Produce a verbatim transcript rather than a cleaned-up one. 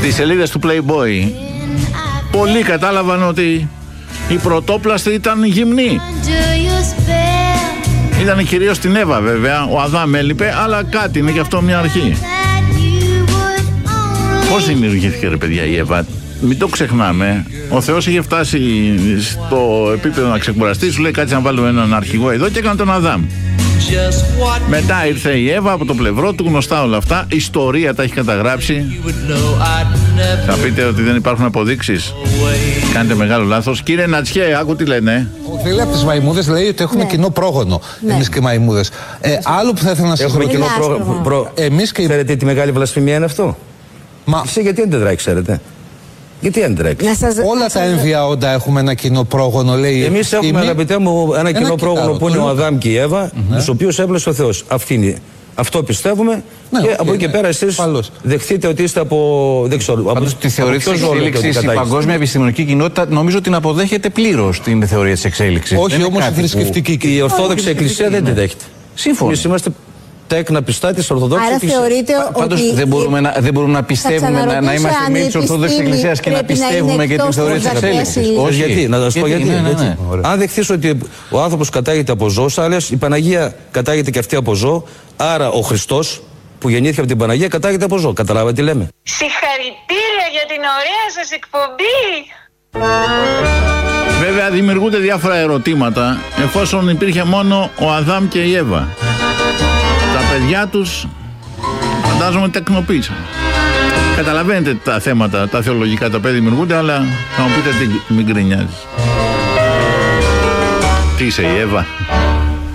Στις σελίδες του Playboy πολλοί κατάλαβαν ότι η πρωτόπλαστη ήταν γυμνή. Ήταν κυρίως την Εύα βέβαια, ο Αδάμ έλειπε, αλλά κάτι είναι και αυτό μια αρχή. Πώς δημιουργήθηκε ρε παιδιά η Εύα? Μην το ξεχνάμε. Ο Θεός είχε φτάσει στο επίπεδο να ξεκουραστεί. Σου λέει κάτσε να βάλουμε έναν αρχηγό εδώ και έκανε τον Αδάμ. Μετά ήρθε η Εύα από το πλευρό του, γνωστά όλα αυτά. Η ιστορία τα έχει καταγράψει. Θα πείτε ότι δεν υπάρχουν αποδείξεις. Κάνετε μεγάλο λάθος. Κύριε Νατσιέ, άκου τι λένε. Ο φίλος από τις μαϊμούδες λέει ότι έχουμε ναι. κοινό πρόγονο. Ναι. Εμείς και οι μαϊμούδες. Ε, άλλο που θα ήθελα να σας πω. Έχουμε κοινό πρόγονο. Προ... Εμείς και... Ξέρετε τι μεγάλη βλασφημία είναι αυτό? Μα... Εσύ γιατί δεν τρέχει, ξέρετε? Γιατί δεν τρέχει? Σας... Όλα τα έμβια όντα έχουμε ένα κοινό πρόγονο, λέει. Εμείς έχουμε, είμαι... αγαπητέ μου, ένα, ένα κοινό πρόγονο που είναι ο Αδάμ και η Εύα, mm-hmm. τους οποίους έβλεψε ο Θεός. Αυτή είναι. Αυτό πιστεύουμε ναι, και okay, από εκεί και ναι. πέρα εσείς Παλώς. δεχτείτε ότι είστε από. Δεν ξέρω. Πάντως τη θεωρία της εξέλιξης η παγκόσμια επιστημονική κοινότητα νομίζω την αποδέχεται πλήρως την θεωρία της εξέλιξης. Όχι όμως η θρησκευτική που... Η Ορθόδοξη Εκκλησία δεν την δέχεται. Σύμφωνα. Εμείς είμαστε τέκνα πιστά της Ορθοδόξης Εκκλησίας. Πάντως ότι δεν μπορούμε, να, δεν μπορούμε να πιστεύουμε, να, να είμαστε μέλη της Ορθόδοξης Εκκλησίας και να πιστεύουμε και την θεωρία της εξέλιξης. Όχι, γιατί, να σας πω γιατί. Ναι, ναι, ναι. Αν δεχθείς ότι ο άνθρωπος κατάγεται από ζώο, άλλες η Παναγία κατάγεται και αυτή από ζώο, άρα ο Χριστός που γεννήθηκε από την Παναγία κατάγεται από ζώο. Καταλάβατε τι λέμε? Συγχαρητήρια για την ωραία σας εκπομπή. Βέβαια δημιουργούνται διάφορα ερωτήματα εφόσον υπήρχε μόνο ο Αδάμ και η Εύα. Τα παιδιά τους φαντάζομαι τεκνοποίησαν. Καταλαβαίνετε τα θέματα, τα θεολογικά τα οποία δημιουργούνται, αλλά θα μου πείτε τι μην γκρινιάζεις. Τι είσαι η Εύα?